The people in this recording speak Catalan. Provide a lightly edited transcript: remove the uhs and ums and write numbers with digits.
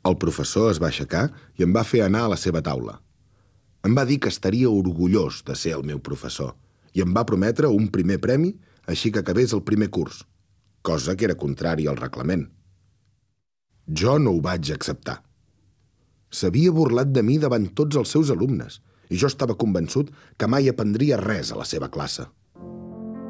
El professor es va aixecar i em va fer anar a la seva taula. Em va dir que estaria orgullós de ser el meu professor i em va prometre un primer premi així que acabés el primer curs, cosa que era contrària al reglament. Jo no ho vaig acceptar. S'havia burlat de mi davant tots els seus alumnes i jo estava convençut que mai aprendria res a la seva classe.